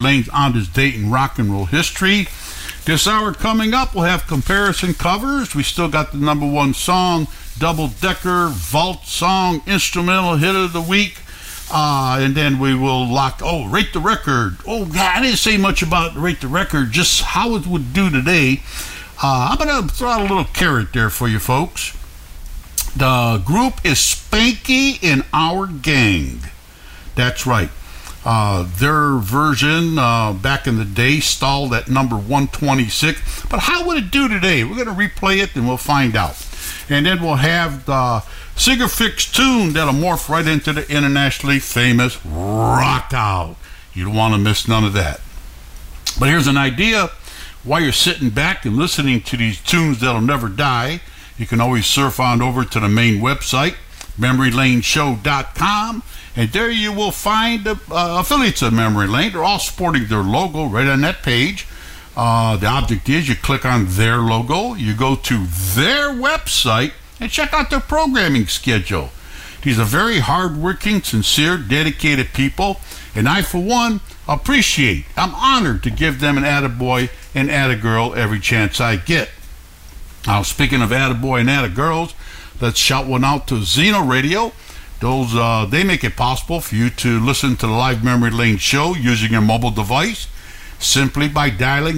Lane's On This Date in Rock and Roll History. This hour coming up, we'll have comparison covers. We still got the number one song, Double Decker, Vault Song, Instrumental Hit of the Week. And then we will rate the record. Oh, God, I didn't say much about rate the record, just how it would do today. I'm going to throw out a little carrot there for you folks. The group is Spanky and Our Gang. That's right. Their version back in the day stalled at number 126. But how would it do today? We're going to replay it and we'll find out. And then we'll have the Sigur Fix tune that'll morph right into the internationally famous Rock Out. You don't want to miss none of that. But here's an idea. While you're sitting back and listening to these tunes that'll never die, you can always surf on over to the main website, MemoryLaneShow.com, and there you will find the affiliates of Memory Lane. They're all sporting their logo right on that page. The object is you click on their logo, you go to their website, and check out their programming schedule. These are very hardworking, sincere, dedicated people, and I, for one, I'm honored to give them an attaboy and attagirl every chance I get. Now, speaking of attaboy and attagirls, let's shout one out to Zeno Radio. They make it possible for you to listen to the live Memory Lane show using your mobile device simply by dialing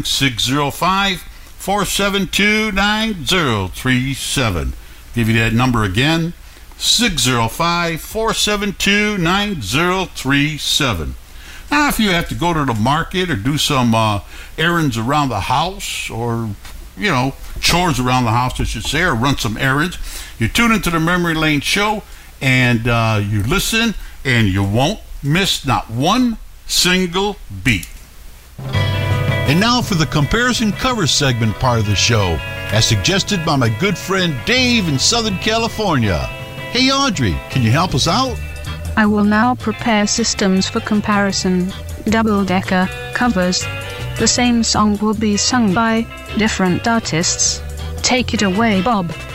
605-472-9037. Give you that number again, 605-472-9037. Now, if you have to go to the market or do some errands around the house or, chores around the house, I should say, or run some errands, you tune into the Memory Lane show and you listen and you won't miss not one single beat. And now for the comparison cover segment part of the show, as suggested by my good friend Dave in Southern California. Hey Audrey, can you help us out? I will now prepare systems for comparison, double-decker covers. The same song will be sung by different artists. Take it away, Bob.